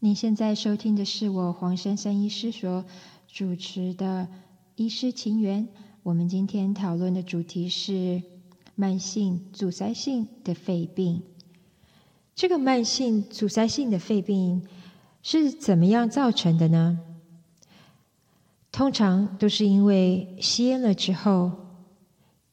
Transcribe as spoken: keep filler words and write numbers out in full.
您现在收听的是我黄珊珊医师所主持的医师情缘。我们今天讨论的主题是慢性阻塞性的肺病。这个慢性阻塞性的肺病是怎么样造成的呢？通常都是因为吸烟了之后，